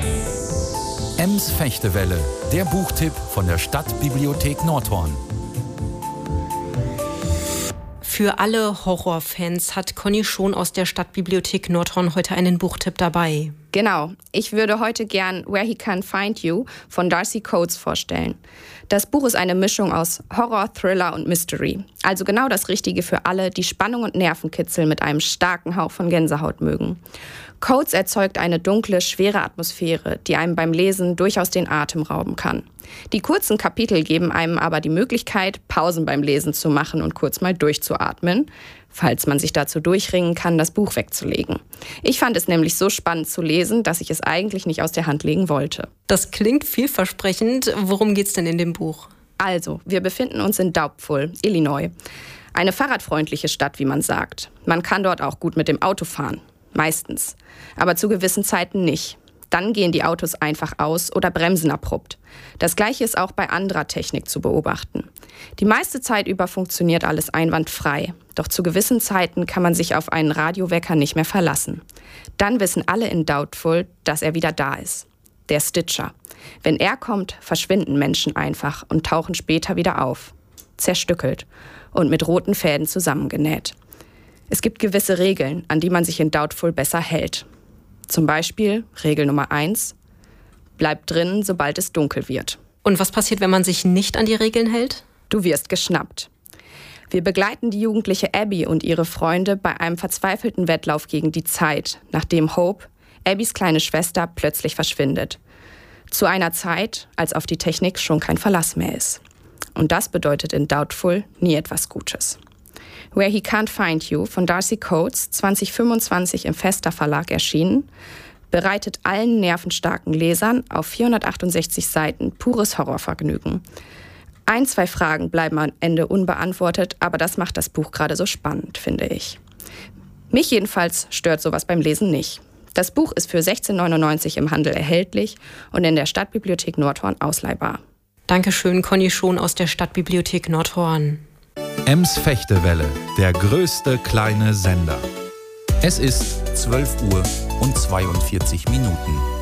Ems Fechtewelle, der Buchtipp von der Stadtbibliothek Nordhorn. Für alle Horrorfans hat Conny Schon aus der Stadtbibliothek Nordhorn heute einen Buchtipp dabei. Genau, ich würde heute gern Where He Can't Find You von Darcy Coates vorstellen. Das Buch ist eine Mischung aus Horror, Thriller und Mystery. Also genau das Richtige für alle, die Spannung und Nervenkitzel mit einem starken Hauch von Gänsehaut mögen. Coates erzeugt eine dunkle, schwere Atmosphäre, die einem beim Lesen durchaus den Atem rauben kann. Die kurzen Kapitel geben einem aber die Möglichkeit, Pausen beim Lesen zu machen und kurz mal durchzuatmen, falls man sich dazu durchringen kann, das Buch wegzulegen. Ich fand es nämlich so spannend zu lesen, dass ich es eigentlich nicht aus der Hand legen wollte. Das klingt vielversprechend. Worum geht's denn in dem Buch? Also, wir befinden uns in Doubtful, Illinois. Eine fahrradfreundliche Stadt, wie man sagt. Man kann dort auch gut mit dem Auto fahren. Meistens. Aber zu gewissen Zeiten nicht. Dann gehen die Autos einfach aus oder bremsen abrupt. Das Gleiche ist auch bei anderer Technik zu beobachten. Die meiste Zeit über funktioniert alles einwandfrei. Doch zu gewissen Zeiten kann man sich auf einen Radiowecker nicht mehr verlassen. Dann wissen alle in Doubtful, dass er wieder da ist. Der Stitcher. Wenn er kommt, verschwinden Menschen einfach und tauchen später wieder auf. Zerstückelt und mit roten Fäden zusammengenäht. Es gibt gewisse Regeln, an die man sich in Doubtful besser hält. Zum Beispiel Regel Nummer 1: Bleib drin, sobald es dunkel wird. Und was passiert, wenn man sich nicht an die Regeln hält? Du wirst geschnappt. Wir begleiten die jugendliche Abby und ihre Freunde bei einem verzweifelten Wettlauf gegen die Zeit, nachdem Hope, Abbys kleine Schwester, plötzlich verschwindet. Zu einer Zeit, als auf die Technik schon kein Verlass mehr ist. Und das bedeutet in Doubtful nie etwas Gutes. Where He Can't Find You von Darcy Coates, 2025 im Vesta Verlag erschienen, bereitet allen nervenstarken Lesern auf 468 Seiten pures Horrorvergnügen. 1, 2 Fragen bleiben am Ende unbeantwortet, aber das macht das Buch gerade so spannend, finde ich. Mich jedenfalls stört sowas beim Lesen nicht. Das Buch ist für 16,99 € im Handel erhältlich und in der Stadtbibliothek Nordhorn ausleihbar. Dankeschön, Conny Schon aus der Stadtbibliothek Nordhorn. Ems Fechtewelle, der größte kleine Sender. Es ist 12:42 Uhr.